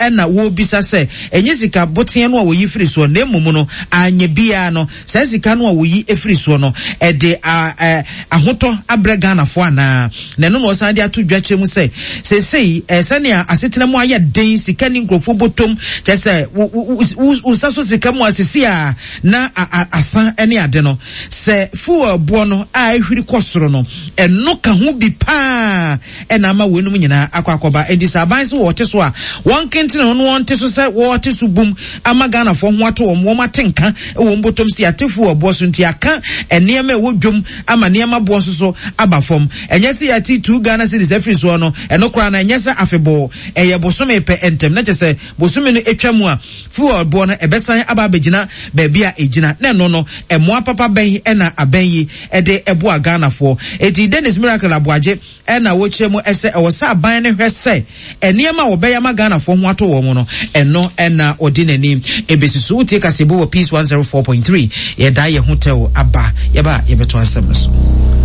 ena wo bisa se enye sika boten no a wo yi firi so na emum no anye bia no se sika no a wo yi efiri so no de ahoto abrega na fo ana na no no san de ato dwache mu se sei senia asetena mu aye den sika ni nkrofo botom je se usaso sika mu asisi a na asan ene ade no se fu abo no a ehwiri kosoro no eno ka ho bi pa ena ma wenum nyina akwakoba endisaban so wote so a won kentene no wonte so se wote so bum amaga na fo ho ato wo matenka wo mbotom si atefu abo so nti aka enema wo dwom ama nema bo so abafom enye se yati 2 Ghana cedis every so no eno kra na enye se afebo eye bosome pe entem na chese bosome no etwamu a fu abo no ebesan aba begina ba bia ejina na no no emoa papa ben ena aben yi ede ebo Ghana fo eti Dennis Miracle aboaje ena wo kyeremu ese ewosa aban ne hwese enema wo beya ma Ghana fo ho ato wo mu no eno ena odinani ebesisu utie kasebo wo Peace 104.3 ye da ye hotel aba ye ba ye beto ansem so